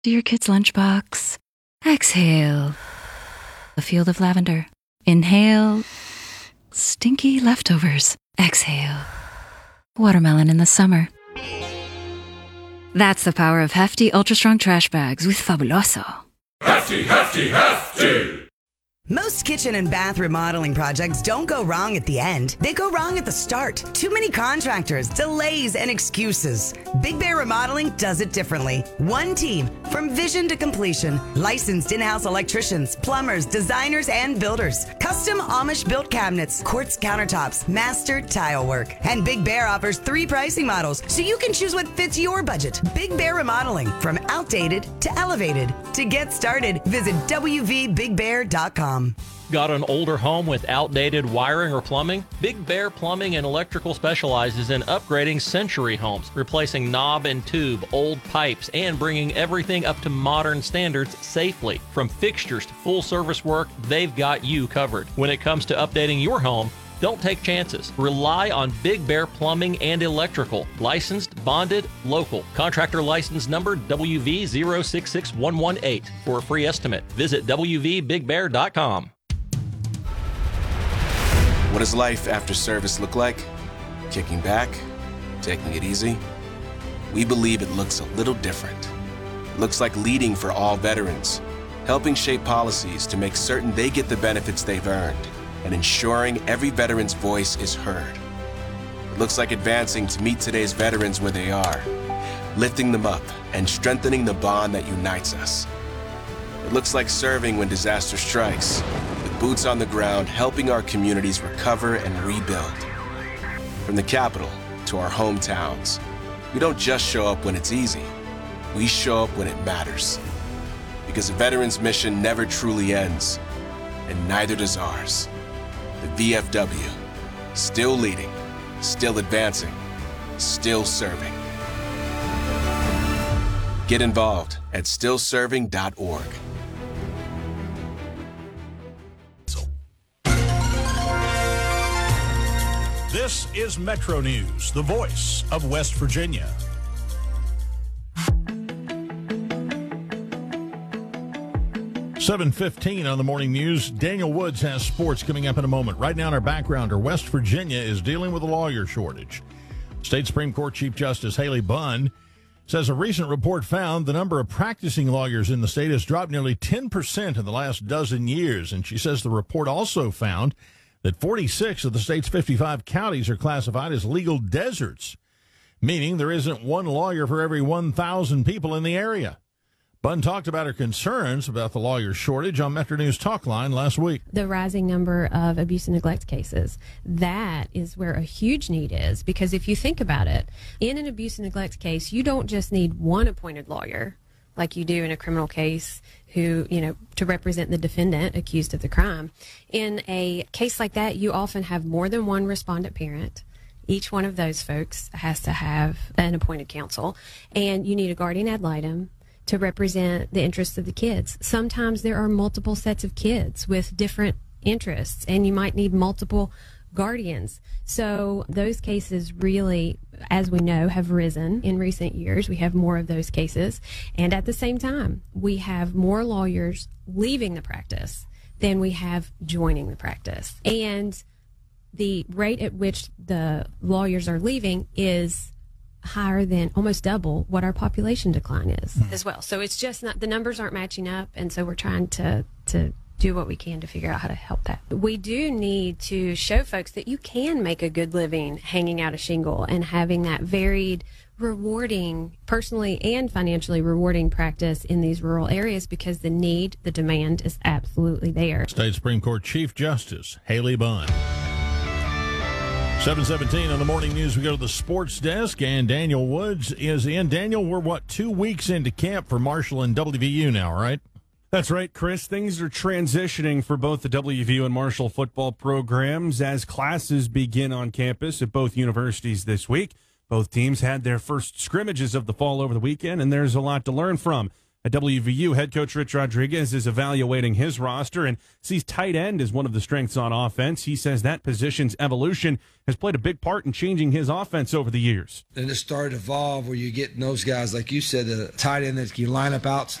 to your kid's lunchbox. Exhale, a field of lavender. Inhale, stinky leftovers. Exhale, watermelon in the summer. That's the power of hefty, ultra-strong trash bags with Fabuloso. Hefty, hefty, hefty! Most kitchen and bath remodeling projects don't go wrong at the end. They go wrong at the start. Too many contractors, delays, and excuses. Big Bear Remodeling does it differently. One team, from vision to completion. Licensed in-house electricians, plumbers, designers, and builders. Custom Amish-built cabinets, quartz countertops, master tile work. And Big Bear offers 3 pricing models, so you can choose what fits your budget. Big Bear Remodeling, from outdated to elevated. To get started, visit wvbigbear.com. Got an older home with outdated wiring or plumbing? Big Bear Plumbing and Electrical specializes in upgrading century homes, replacing knob and tube, old pipes, and bringing everything up to modern standards safely. From fixtures to full service work, they've got you covered. When it comes to updating your home, don't take chances. Rely on Big Bear Plumbing and Electrical. Licensed, bonded, local. Contractor license number WV066118. For a free estimate, visit WVBigBear.com. What does life after service look like? Kicking back? Taking it easy? We believe it looks a little different. It looks like leading for all veterans, helping shape policies to make certain they get the benefits they've earned, and ensuring every veteran's voice is heard. It looks like advancing to meet today's veterans where they are, lifting them up and strengthening the bond that unites us. It looks like serving when disaster strikes, with boots on the ground helping our communities recover and rebuild. From the Capitol to our hometowns, we don't just show up when it's easy, we show up when it matters. Because a veteran's mission never truly ends, and neither does ours. The VFW, still leading, still advancing, still serving. Get involved at stillserving.org. This is Metro News, the voice of West Virginia. 7:15 on the morning news. Daniel Woods has sports coming up in a moment. Right now in our backgrounder, West Virginia is dealing with a lawyer shortage. State Supreme Court Chief Justice Haley Bunn says a recent report found the number of practicing lawyers in the state has dropped nearly 10% in the last dozen years. And she says the report also found that 46 of the state's 55 counties are classified as legal deserts, meaning there isn't one lawyer for every 1,000 people in the area. Bunn talked about her concerns about the lawyer shortage on Metro News Talk Line last week. The rising number of abuse and neglect cases, that is where a huge need is, because if you think about it, in an abuse and neglect case, you don't just need one appointed lawyer like you do in a criminal case who, to represent the defendant accused of the crime. In a case like that, you often have more than one respondent parent. Each one of those folks has to have an appointed counsel, and you need a guardian ad litem to represent the interests of the kids. Sometimes there are multiple sets of kids with different interests, and you might need multiple guardians. So those cases really, as we know, have risen in recent years. We have more of those cases. And at the same time, we have more lawyers leaving the practice than we have joining the practice. And the rate at which the lawyers are leaving is higher than, almost double what our population decline is as well. So it's just not, the numbers aren't matching up, and so we're trying to do what we can to figure out how to help that. We do need to show folks that you can make a good living hanging out a shingle and having that varied, rewarding, personally and financially rewarding practice in these rural areas, because the need, the demand is absolutely there. State Supreme Court Chief Justice Haley Bunn. 7:17 on the morning news. We go to the sports desk, and Daniel Woods is in. Daniel, we're 2 weeks into camp for Marshall and WVU now, right? That's right, Chris. Things are transitioning for both the WVU and Marshall football programs as classes begin on campus at both universities this week. Both teams had their first scrimmages of the fall over the weekend, and there's a lot to learn from. At WVU, head coach Rich Rodriguez is evaluating his roster and sees tight end as one of the strengths on offense. He says that position's evolution has played a big part in changing his offense over the years. Then it started to evolve where you're getting those guys, like you said, the tight end that can line up